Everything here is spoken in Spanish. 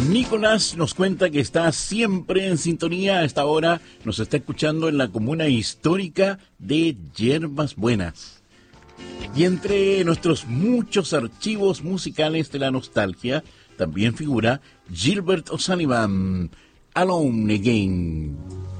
Nicolás nos cuenta que está siempre en sintonía. A esta hora nos está escuchando en la comuna histórica de Yerbas Buenas. Y entre nuestros muchos archivos musicales de la nostalgia también figura Gilbert O'Sullivan, Alone Again.